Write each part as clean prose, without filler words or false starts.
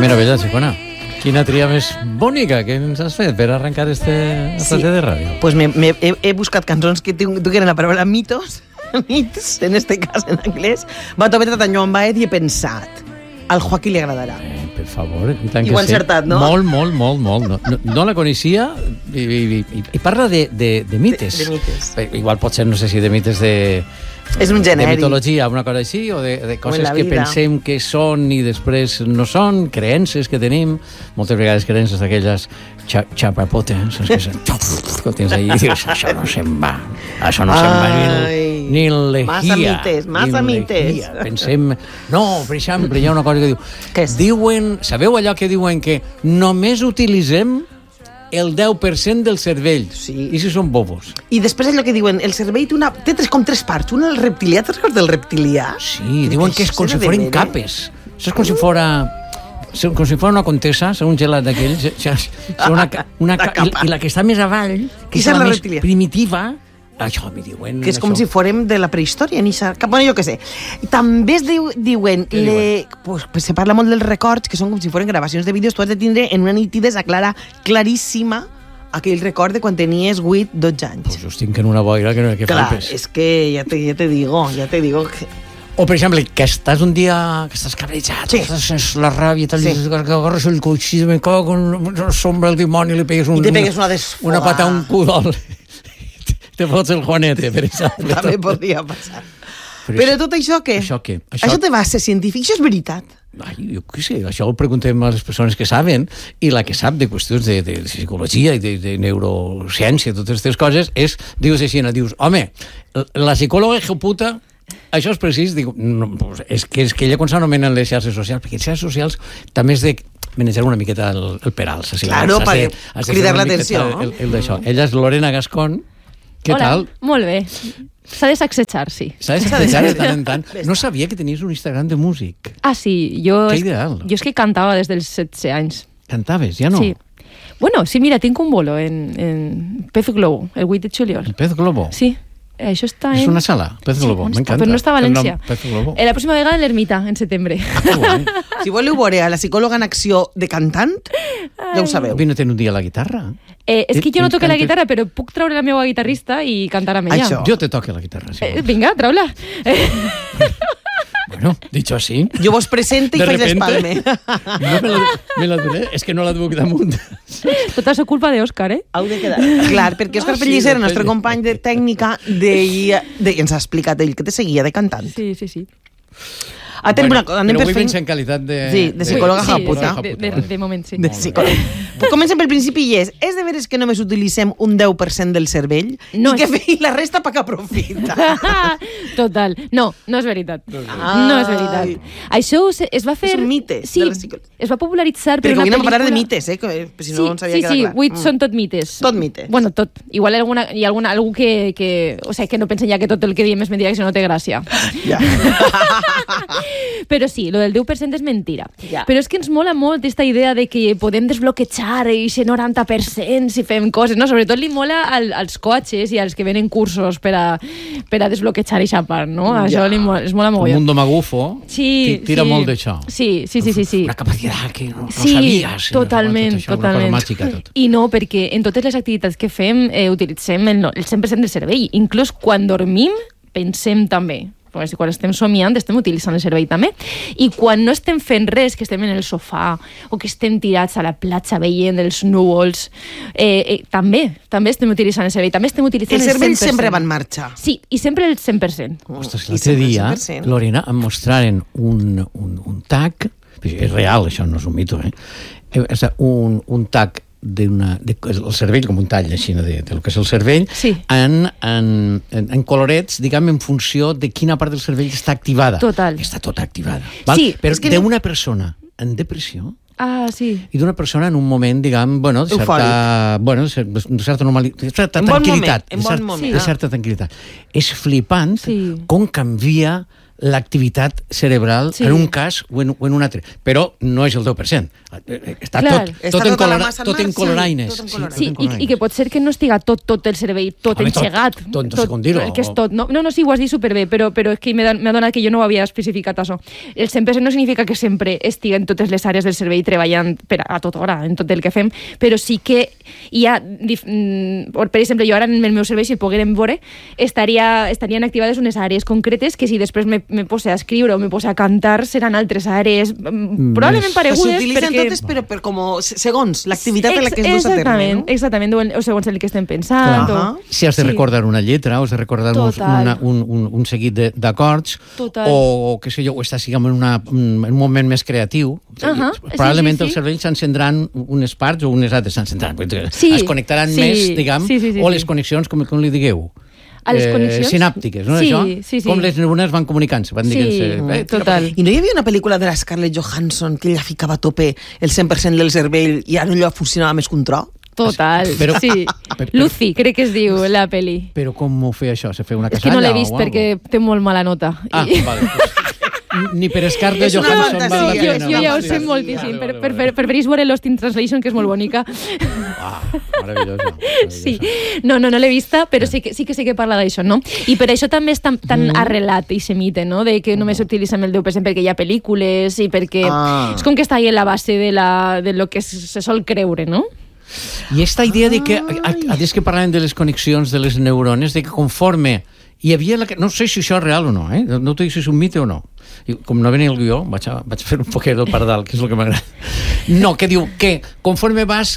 meravella, xicona. Quina tria més bonica que ens has fet per arrencar este estat de ràdio. Pues he buscat cançons que tenen la paraula mitos, en este cas en anglès. Va tot Tatanyón Baez i he pensat, al Joaquí li agradarà. Per favor, i tant I ho ha encertat, no? Molt. No la coneixia i parla de mites. De mites. Igual pot ser, no sé si de mites de... És un genèric. De mitologia, una cosa així, o de coses que vida. pensem que són i després no són, creences que tenim, moltes vegades creences d'aquelles xapapotes, que tens ahí i dius, això no se'n va ni l'egia. Massa mites. Pensem, no, per exemple, hi ha una cosa que diu, sabeu allò que diuen que només utilitzem el 10% del cervell. Sí. I si són bobos. I després allò que diuen, el cervell té tres parts. Una, el reptilià, te'n recordes del reptilià? Sí, diuen que és com si foren capes. Això és com si fora una contesa, un gelat d'aquells, una capa. I la que està més avall, que és la més primitiva, això m'hi diuen... Que és com si fórem de la prehistòria, bueno, jo què sé. També es diuen... Se parla molt dels records, que són com si foren gravacions de vídeos, tu has de tindre en una nitidesa claríssima aquell record de quan tenies 8-12 anys. Pues just tinc en una boira que flipes. Clar, és que ja te digo que... O, per exemple, que estàs un dia que estàs cabrejat, sents la ràbia i tal, que agarres el coixí, me cago en la sombra del dimoni i li pegues una pata a un cudol. Te fots el Juanete, per exemple. També podria passar. Però tot això què? Això te va ser científic, això és veritat. Jo què sé, això ho preguntem a les persones que saben, i la que sap de qüestions de psicologia i de neurociència, totes aquestes coses, dius així, home, la psicòloga ejecuta, això és precís, diu, és que ella quan s'anomenen les xarxes socials, perquè les xarxes socials també és de manejar una miqueta el peral. Claro, per cridar l'atenció. Ella és Lorena Gascón. Què tal? Molt bé. S'ha de sacsejar, sí. S'ha de sacsejar de tant en tant. No sabia que tenies un Instagram de músic. Ah, sí. Que ideal. Jo és que cantava des dels 16 anys. Cantaves, ja no? Sí. Bueno, sí, mira, tinc un bolo en Pez Globo, el 8 de juliol. El Pez Globo? Sí. Això està és una sala, Pez Globo, m'encanta. Però no està a València. Pez Globo. La pròxima vegada en l'Ermita, en setembre. Si voleu veure a la psicòloga en acció de cantant, ja ho sabeu. Vine-te'n un dia a la guitarra. És que jo no toco la guitarra, però puc treure la meva guitarrista i cantar amb ella. Jo te toque la guitarra, sí. Vinga, treu-la. Bueno, dicho así... Jo vos presento i faig l'espalme. No me la duré, és que no la duc damunt. Tota és culpa d'Òscar, Hau de quedar. Clar, perquè Òscar Pellicer, el nostre company de tècnica, ens ha explicat ell que te seguia de cantant. Sí. Però avui vens en qualitat de... Sí, de psicòloga japuta. De moment, sí. De psicòloga. Comencem pel principi i és de veres que només utilitzem un 10% del cervell i la resta pa que aprofita. Total. No és veritat. No és veritat. Això es va fer... És un mite. Sí, es va popularitzar per una pel·lícula... Perquè avui anem a parlar de mites, si no ens havia quedat clar. Sí, són tot mites. Tot mites. Bueno, tot. Igual hi ha algú que... O sigui, que no pensen ja que tot el que diem és mentida, que si no té gràcia. Ja. Però sí, lo del 10% és mentira. Però és que ens mola molt aquesta idea de que podem desbloquejar aquest 90% si fem coses, no? Sobretot li mola als cotxes i als que venen cursos per a desbloquejar aquesta part, no? Això es mola molt. El mundo magufo tira molt d'això. Sí. Una capacitat que no sabies. Totalment. I no, perquè en totes les activitats que fem utilitzem el 100% del cervell. Inclús quan dormim pensem també. Perquè quan estem somiant estem utilitzant el cervell també. I quan no estem fent res, que estem en el sofà o que estem tirats a la platja veient els núvols, també estem utilitzant el cervell. També estem utilitzant el 100%. El cervell sempre va en marxa. Sí, i sempre el 100%. Ostres, l'altre dia, Lorena, em mostraren un tag, és real, això no és un mito, un tag el cervell, com un tall així del que és el cervell, en colorets, diguem, en funció de quina part del cervell està activada. Total. Està tota activada. Sí, però d'una persona en depressió i d'una persona en un moment, diguem, de certa normalitat, de certa tranquil·litat. De certa tranquil·litat. És flipant com canvia l'activitat cerebral en un cas o en un altre. Però no és el 10%. Està tot en coloraines. Sí, i que pot ser que no estiga tot el cervell, tot enxegat. Tot, no sé com dir-ho. Que és tot. No, sí, ho has dit superbé, però és que m'ha donat que jo no ho havia especificat, això. El 100% no significa que sempre estiguen totes les àrees del cervell treballant a tota hora, en tot el que fem, però sí que hi ha... Per exemple, jo ara en el meu cervell, si el poguérem veure, estarien activades unes àrees concretes que si després me posa a escriure o me posa a cantar seran altres àrees probablement paregudes. S'utilitzen totes, però com segons l'activitat en la que es dus a terme, no? Exactament, o segons el que estem pensant. Si has de recordar una lletra, o has de recordar un seguit d'acords, o què sé jo, o estàs en un moment més creatiu, probablement el cervell s'encendran unes parts o unes altres s'encendran. Es connectaran més, diguem, o les connexions, com li digueu. A les connexions? Sinàptiques, no? Sí. Com les neurones van comunicant-se, van dient-se... Total. I no hi havia una pel·lícula de la Scarlett Johansson que ella ficava a tope el 100% del cervell i ara allò funcionava més que un tro? Total, sí. Lucy, crec que es diu la peli. Però com ho feia això? Se feia una casalla? És que no l'he vist perquè té molt mala nota. Vale. Ni per Scarlett Johansson val la pena. Jo ja ho sé moltíssim. Preferís veure Lost in Translation, que és molt bonica. Maravillosa. Sí. No l'he vista, però sí que sé que parla d'això, no? I per això també és tan arrelat i se mite, no? De que només s'utilitzen el 10% perquè hi ha pel·lícules i perquè... És com que està ahí en la base de lo que se sol creure, no? I aquesta idea de que, des que parlàvem de les connexions de les neurones, de que conforme hi havia... No sé si això és real o no, no t'ho dic si és un mite o no. I com no venia el guió, vaig fer un poquet del pardal, que és el que m'agrada. No, que diu que conforme vas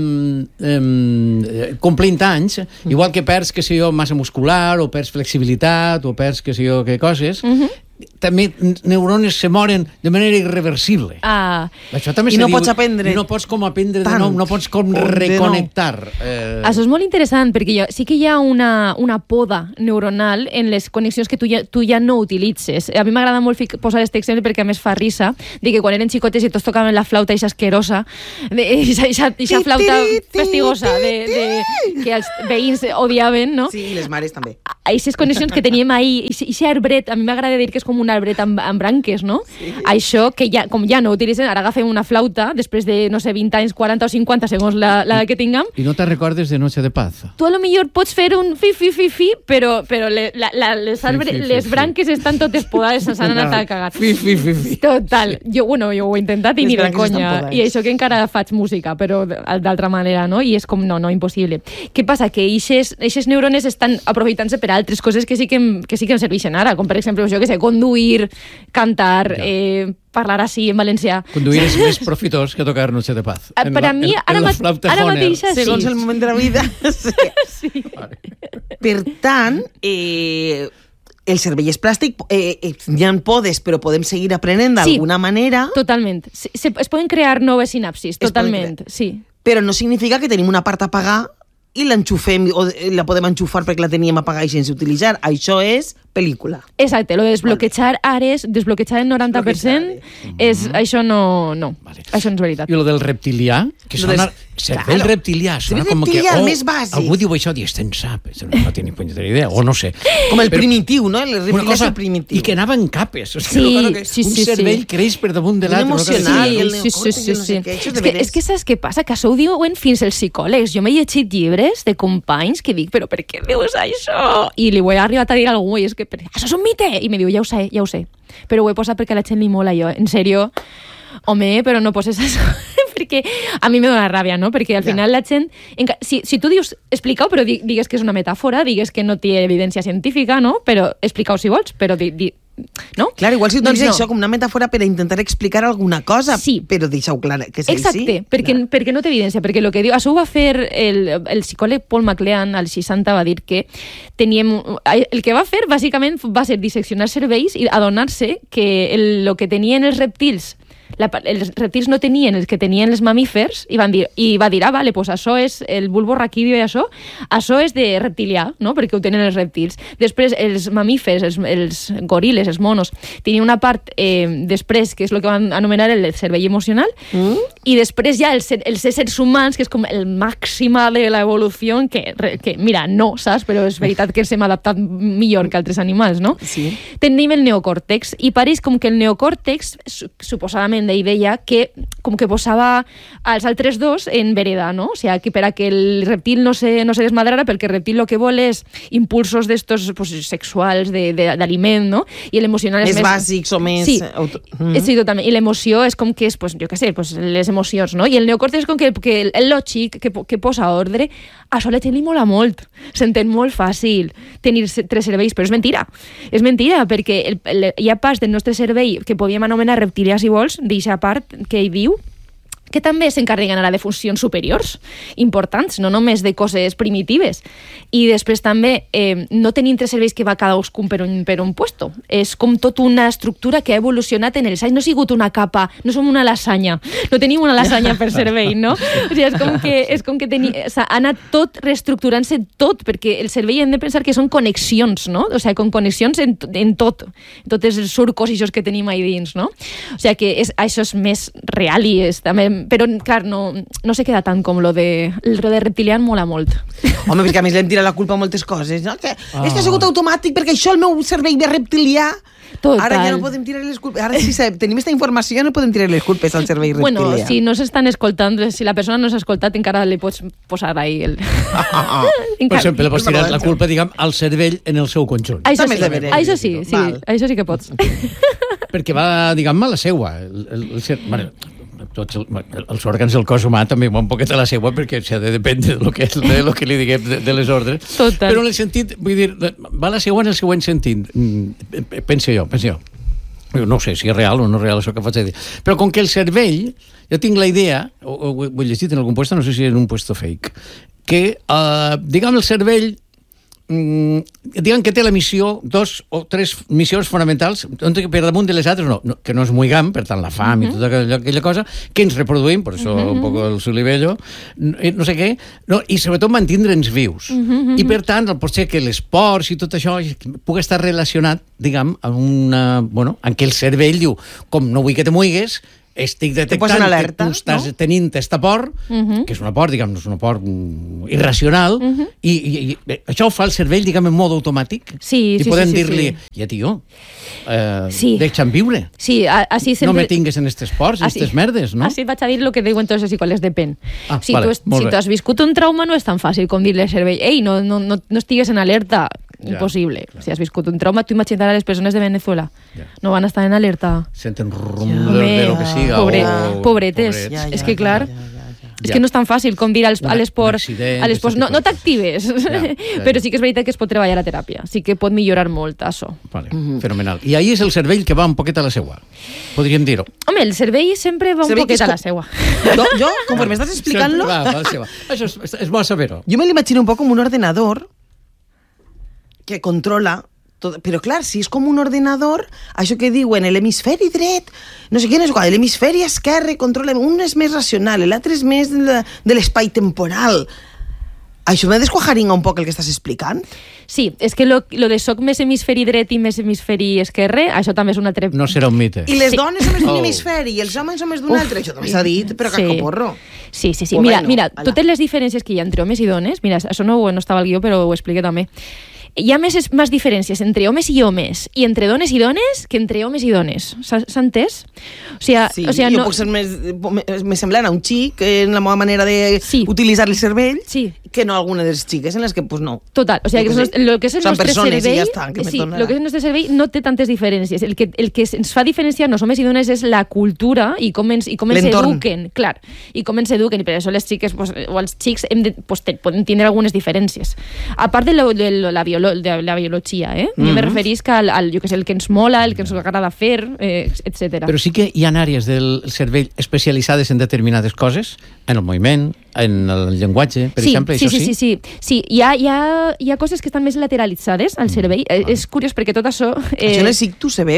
complint anys, igual que perds, que sé jo, massa muscular, o perds flexibilitat, o perds, que sé jo, que coses... també neurones se moren de manera irreversible. Això també I no pots aprendre. No pots com aprendre de nou, no pots com reconnectar. Això és molt interessant, perquè sí que hi ha una poda neuronal en les connexions que tu ja no utilitzes. A mi m'agrada molt posar aquest exemple perquè a més fa risa, de que quan eren xicotes i tots tocaven la flauta eixa asquerosa, eixa flauta fastigosa que els veïns odiaven, no? Sí, les mares també. Aquestes connexions que teníem ahir, aquest arbret, a mi m'agrada dir que és com un arbret amb branques, no? Sí. Això, que com ja no utilitzen, ara agafem una flauta, després de, no sé, 20 anys, 40 o 50, segons la que tinguem. I no te recordes de Noche de Paz? Tu a lo millor pots fer un fi, però les branques estan totes podades, s'han anat a cagar. Fi. Total. Jo ho he intentat i ni de conya. I això que encara faig música, però d'altra manera, no? I és com, no, impossible. Què passa? Que aquestes neurones estan aprofitant-se per altres coses que sí que em serveixen ara, com per exemple, jo que sé, conduir, cantar, parlar així en valencià. Conduir és més profitós que tocar Noche de Paz. Per a mi, ara mateix, sí. Segons el moment de la vida. Sí. Per tant, el cervell és plàstic, hi ha podes, però podem seguir aprenent d'alguna manera. Totalment. Es poden crear noves sinapsis, totalment, sí. Però no significa que tenim una part a pagar i l'enxufem, o la podem enxufar perquè la teníem apagada i sense utilitzar. Això és pel·lícula. Exacte, lo de desbloquejar àrees, desbloquejar el 90%, això no. Vale. Això no és veritat. I lo del reptilià, que sona... Cervell reptilià, sona com que... més bàsic. Algú diu això, i en sap, no té ni punyetera idea, o no sé. Com el primitiu, no? El reptilià és el primitiu. I que anava en capes. Sí. Un cervell creix per damunt de l'altre. Sí. És que saps què passa? Que això ho diuen fins els psicòlegs. Jo m'he llegit llibres de companys que dic, però per què dius això? I li ho he arribat a dir a algú, i és que això és un mite! I me diu, ja ho sé. Però ho he posat perquè a la gent li mola, jo. En sèrio, home, però no poses això. Perquè a mi me dona ràbia, no? Perquè al final la gent... Si tu dius, explica-ho, però digues que és una metàfora, digues que no té evidència científica, no? Però explica-ho si vols, però no? Clar, igual si utilitza això com una metàfora per a intentar explicar alguna cosa, però deixa-ho clar que és exacte, perquè no té evidència, perquè el que diu, això ho va fer el psicòleg Paul MacLean als 60, va dir que el que va fer bàsicament va ser disseccionar cervells i adonar-se que el que tenien els reptils els reptils no tenien el que tenien els mamífers i va dir, vale, pues això és el bulbo raquídeo i això és de reptilià, no? Perquè ho tenen els reptils. Després els mamífers, els goril·les tigres, els monos, tenia una part després, que és el que van anomenar el cervell emocional, i després ja els éssers humans, que és com el màxima de l'evolució, que mira, no, saps? Però és veritat que ens hem adaptat millor que altres animals, no? Sí. Tenim el neocòrtex, i pareix com que el neocòrtex, suposadament ell deia que com que posava als altres dos en vereda, no? O sigui, que per a que el reptil no se desmadrara, perquè el reptil el que vol és impulsos d'estos sexuals, d'aliment, no? I l'emocional és més... bàsics o més... Sí, sí, totalment. I l'emoció és com que és, jo què sé, les emocions, no? I el neocòrtex és com que el lògic que posa ordre, això li mola molt. S'entén molt fàcil tenir 3 cervells, però és mentira. És mentira, perquè hi ha parts del nostre cervell que podíem anomenar reptilià, si vols, d'aquesta part que ell diu, que també s'encarreguen ara de funcions superiors importants, no només de coses primitives. I després també no tenim 3 cervells que va cadascun per un puesto. És com tota una estructura que ha evolucionat en els anys. No ha sigut una capa, no som una lasanya. No tenim una lasanya per cervell, no? O sigui, és com que ha anat tot reestructurant-se tot, perquè el cervell hem de pensar que són connexions, no? O sigui, com connexions en tot. Tots els surcos i això que tenim ahí dins, no? O sigui, que això és més real i és també... Però, clar, no se queda tant com lo de reptilià mola molt. Home, perquè a més l'hem tirat la culpa a moltes coses, no? És que ha sigut automàtic perquè això el meu cervell ve reptilià. Total. Ara ja no podem tirar les culpes. Ara si tenim aquesta informació no podem tirar les culpes al cervell reptilià. Bueno, si no s'estan escoltant, si la persona no s'ha escoltat, encara li pots posar ahí el... Per exemple, li pots tirar la culpa, diguem, al cervell en el seu conjunt. Això sí, això sí que pots. Perquè va, diguem-me, a la seua. Tots els òrgans del cos humà també van un poquet a la seua, perquè s'ha de dependre de lo que li diguem de les ordres. Total. Però en el sentit, vull dir, va a la seua en el següent sentit. Penso jo. No sé si és real o no és real això que faig dir. Però com que el cervell, jo tinc la idea, ho he llegit en algun puesto, no sé si en un puesto fake, que, diguem, el cervell diguem que té la missió, 2 o 3 missions fonamentals, per damunt de les altres que no és muigam, per tant la fam i tota aquella cosa, que ens reproduïm, per això un poc el solibello, no sé què, i sobretot mantindre'ns vius. I per tant, pot ser que l'esport i tot això pugui estar relacionat, diguem, amb que el cervell diu, com no vull que te muigues, estic detectant alerta, que tu estàs tenint aquesta por, que és una por, diguem, no és una por irracional, i això ho fa el cervell, diguem, en mode automàtic. Sí, i podem dir-li, ja, tio, deixa'm viure. Sí, així sempre... No me tingues en estes ports, en estes merdes, no? Així vaig a dir el que diuen tots els psicòlegs, depèn. Si tu has viscut un trauma, no és tan fàcil com dir-li al cervell, ei, no estigues en alerta. Impossible. Si has viscut un trauma, tu imagina't a les persones de Venezuela. No van estar en alerta. Senten rumor de lo que siga. Pobretes. És que, clar... És que no és tan fàcil com dir a l'esport no t'actives, però sí que és veritat que es pot treballar a teràpia, sí que pot millorar molt això. Fenomenal. I ahí és el cervell que va un poquet a la seua, podríem dir-ho. Home, el cervell sempre va un poquet a la seua. Jo, conforme estàs explicant-lo... Això és bo saber-ho. Jo me l'imagino un poc com un ordenador que controla tot, però clar, si és com un ordenador, això que diuen l'hemisferi dret, no sé què, no sé qual, l'hemisferi esquerre controla, un és més racional, l'altre és més de l'espai temporal. Això me desquajaringa un poc el que estàs explicant? Sí, és que lo de soc més hemisferi dret i més hemisferi esquerre, això també és un altre... No serà un mite. I les dones són més d'un hemisferi i els homes són més d'un altre. Això també s'ha dit, però que porro. Sí. Mira, totes les diferències que hi ha entre homes i dones, mira, això no estava al guió, però ho expliqué també. Hi ha més diferències entre homes i homes i entre dones i dones que entre homes i dones. S'ha entès? Jo puc ser més semblant a un xic en la meva manera d'utilitzar el cervell que no alguna de les xiques en les que, pues no. Total, o sigui, el que és el nostre cervell... el que és el nostre cervell no té tantes diferències. El que ens fa diferenciar els homes i dones és la cultura i com ens eduquen, clar, i com ens eduquen, i per això les xiques o els xics poden tindre algunes diferències. A part de la biologia, jo me referís que jo que sé, el que ens mola, el que ens agrada fer, etc. Però sí que hi ha àrees del cervell especialitzades en determinades coses, en el moviment, en el llenguatge, per exemple, això sí? Sí, hi ha coses que estan més lateralitzades al cervell. És curiós perquè tot això... Això en el ictus se veu.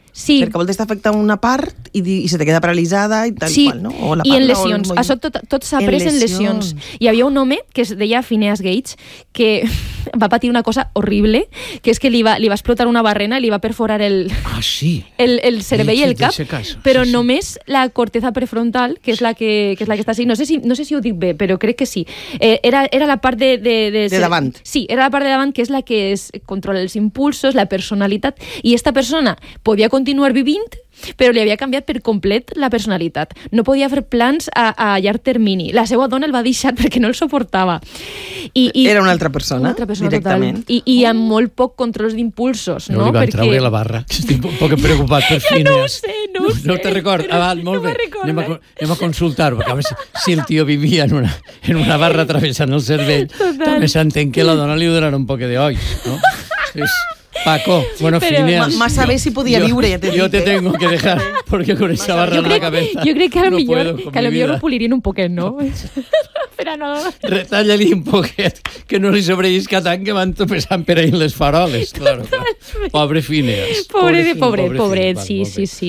Sí. Perquè a voltes t'afecta una part i se te queda paralitzada i tal qual, no? O la i en parla, lesions. Això tot s'ha après en lesions. Hi havia un home que es deia Phineas Gage que va patir una cosa horrible, que és que li va explotar una barrena i li va perforar el cervell i el cap, però només la corteza prefrontal, que és la que està així. No sé si ho dic bé, però crec que sí. Era la part de davant. Sí, era la part de davant, que és la que controla els impulsos, la personalitat, i esta persona podia continuar vivint, però li havia canviat per complet la personalitat. No podia fer plans a llarg termini. La seva dona el va deixar perquè no el suportava. Era una altra persona, directament. Total. I amb molt poc controls d'impulsos. No li van treure la barra. Estic un poc preocupat per Phineas. No te record. Molt bé. Anem a consultar, perquè a més, si el tio vivia en una barra travessant el cervell, també s'entén que la dona li donarà un poc d'oll, no? Paco, bueno, Phineas. Más saber si podía viure, ya te digo. Yo te tengo que dejar, porque con esa barra en la cabeza. Yo creo que a lo mejor lo pulirien un poquet, ¿no? Però no. Retalla-li un poquet, que no li sobrellisca tant que van tropezant per ahí les faroles. Claro. Pobre Phineas. Pobret, sí.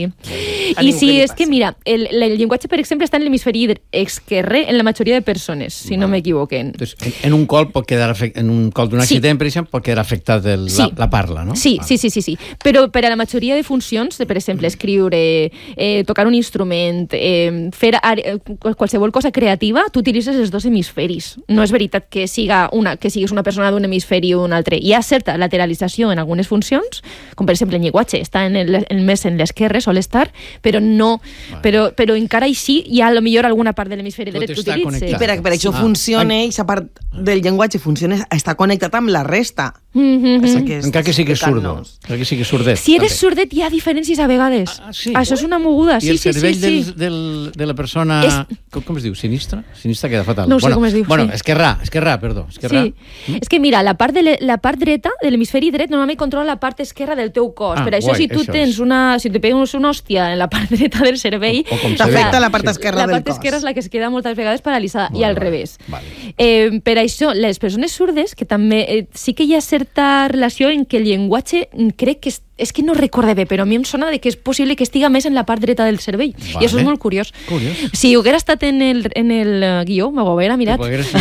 I sí, és que mira, el llenguatge, per exemple, està en l'hemisferi esquerre en la majoria de persones, si no m'equivoquen. En un col pot quedar en un col d'un accident, per exemple, pot quedar afectat la parla, no? Sí. Però per a la majoria de funcions, per exemple, escriure, tocar un instrument, fer qualsevol cosa creativa, tu utilitzes els dos hemisferis. No és veritat que siguis una persona d'un hemisferi o un altre. Hi ha certa lateralització en algunes funcions, com per exemple el llenguatge està més en l'esquerre, sol estar, però no, però encara així hi ha potser alguna part de l'hemisferi dret que utilitza. I per això funciona, aquesta part del llenguatge funciona, està connectat amb la resta. Encara que sigui surdo. Encara que sigui surdet. Si eres surdet hi ha diferències a vegades. Això és una moguda. I el cervell de la persona... Com es diu? Sinistra? Sinistra queda fatal. No sé com es diu. Bueno, esquerrà. Sí. És que mira, la part dreta de l'hemisferi dret normalment controla la part esquerra del teu cos. Per això, si tu tens si te pegues una hòstia en la part dreta del cervell... T'afecta la part esquerra del cos. La part esquerra és la que es queda moltes vegades paralitzada, i al revés. Per això, les persones surdes, que també sí que hi ha certa relació en que el llenguatge, crec que és que no recorde bé, però a mi em sona que és possible que estiga més en la part dreta del cervell. I això és molt curiós. Si haguera estat en el guió, m'ho haguera mirat.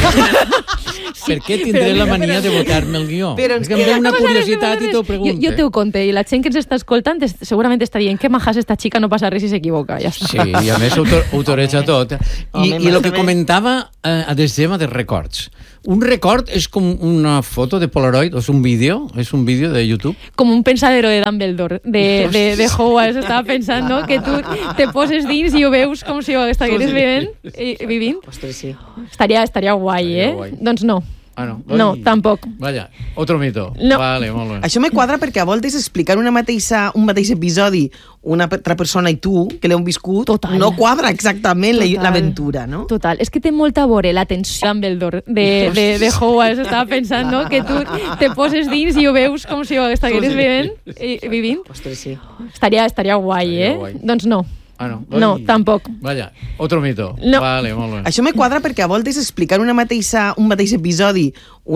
Per què tindré la mania de votar-me el guió? És que em ve una curiositat i t'ho pregunto. Jo t'ho conté, i la gent que ens està escoltant segurament està dient que majas esta xica, no passa res si s'equivoca. Ja està. Sí, i a més ho toreja tot. I el que comentava des tema de records. Un record és com una foto de Polaroid, o és un vídeo de YouTube? Com un pensadero de Dumbledore, de Hogwarts. Estava pensant, no?, que tu te poses dins i ho veus com si ho estiguessis vivint. Estaria guai, Doncs no. No, tampoc. Vaja, otro mito. No. Vale, molt bé. Això me quadra perquè a voltes explicar un mateix episodi una altra persona i tu, que l'heu viscut, no quadra exactament l'aventura, no? Total. És que té molta a veure la tensió amb Dumbledore de Hogwarts. Estava pensant, no?, que tu te poses dins i ho veus com si ho estiguessis vivint. Ostres, sí. Estaria guai, Doncs no. No, tampoc. Vaja, otro mito. No. Vale, molt bé. Això me quadra perquè a voltes explicar un mateix episodi